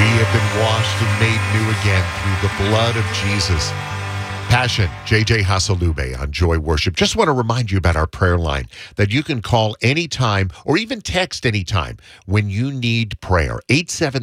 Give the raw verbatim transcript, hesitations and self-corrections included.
have been washed and made new again through the blood of Jesus. Passion, J J Hasalube on Joy Worship. Just want to remind you about our prayer line that you can call anytime or even text anytime when you need prayer. eight seven